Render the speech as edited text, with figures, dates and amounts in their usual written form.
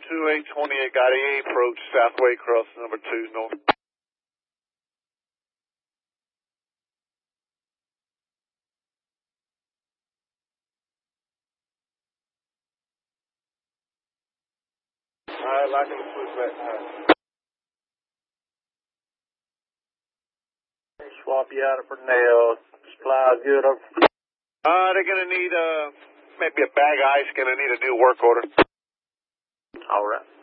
2828, got A approach, Southway cross number 2 north. Alright, locking the switch back. Swap you out for nails. Supply's good up. They're gonna need maybe a bag of ice, gonna need a new work order. Alright.